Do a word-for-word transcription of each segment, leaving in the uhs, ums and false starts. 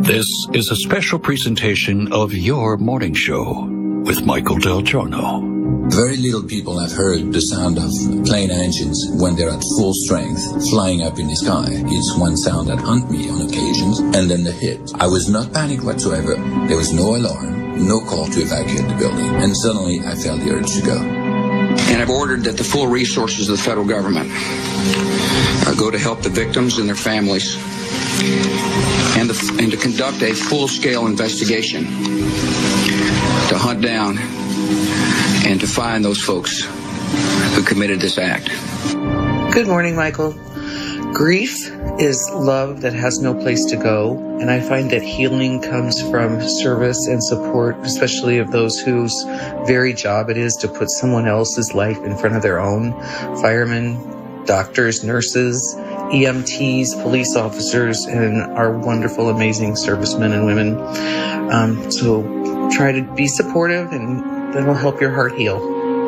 This is a special presentation of Your Morning Show with Michael Del Giorno. Very little people have heard the sound of plane engines when they're at full strength, flying up in the sky. It's one sound that haunts me on occasions, and then the hit. I was not panicked whatsoever. There was no alarm, no call to evacuate the building, and suddenly I felt the urge to go. And I've ordered that the full resources of the federal government uh, go to help the victims and their families, and, the, and to conduct a full-scale investigation to hunt down and to find those folks who committed this act. Good morning, Michael. Grief is love that has no place to go, and I find that healing comes from service and support, especially of those whose very job it is to put someone else's life in front of their own. Firemen, doctors, nurses, E M Ts, police officers, and our wonderful, amazing servicemen and women. Um, so try to be supportive, and that'll help your heart heal.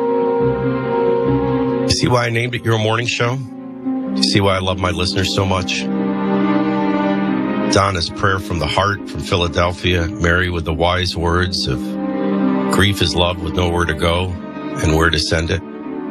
See why I named it Your Morning Show? See why I love my listeners so much? Donna's prayer from the heart from Philadelphia, Mary with the wise words of grief is love with nowhere to go and where to send it.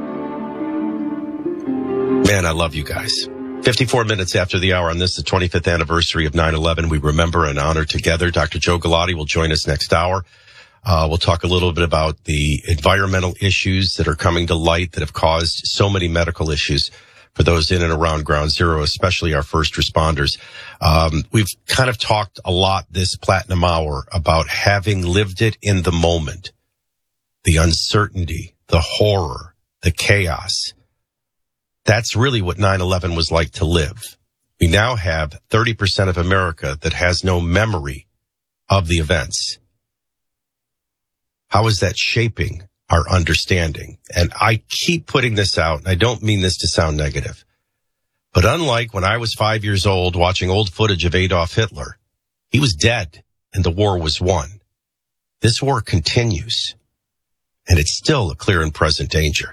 Man, I love you guys. fifty-four minutes after the hour on this, the twenty-fifth anniversary of nine eleven. We remember and honor together. Doctor Joe Galati will join us next hour. Uh, we'll talk a little bit about the environmental issues that are coming to light that have caused so many medical issues for those in and around Ground Zero, especially our first responders. Um, we've kind of talked a lot this Platinum Hour about having lived it in the moment, the uncertainty, the horror, the chaos. That's really what nine eleven was like to live. We now have thirty percent of America that has no memory of the events. How is that shaping our understanding? And I keep putting this out, and I don't mean this to sound negative, but unlike when I was five years old watching old footage of Adolf Hitler, he was dead and the war was won. This war continues, and it's still a clear and present danger.